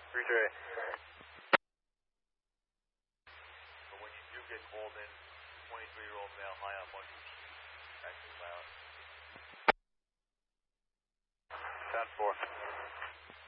3-3. But when you do get called in, 23-year-old male, high on mushrooms. Actually loud. 10-4.